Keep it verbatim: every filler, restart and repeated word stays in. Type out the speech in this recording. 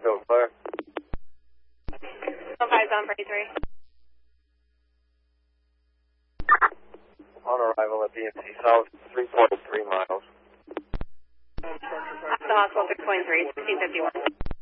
Still clear. one five zone for A three. On arrival at B M C South, three point three miles. The hospital six point three, sixteen fifty-one.